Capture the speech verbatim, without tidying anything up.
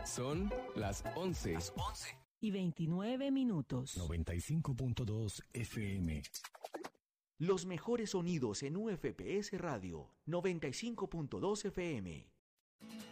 Son las once. Las once. Y veintinueve minutos. noventa y cinco punto dos F M. Los mejores sonidos en U F P S Radio. noventa y cinco punto dos F M.